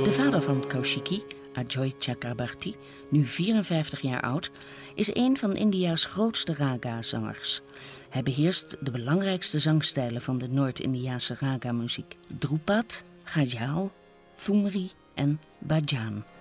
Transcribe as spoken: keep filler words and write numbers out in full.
De vader van Kaushiki, Ajoy Chakrabarti, nu vierenvijftig jaar oud, is een van India's grootste raga-zangers. Hij beheerst de belangrijkste zangstijlen van de Noord-Indiase raga-muziek: Dhrupad, Ghazal, Thumri en Bhajan.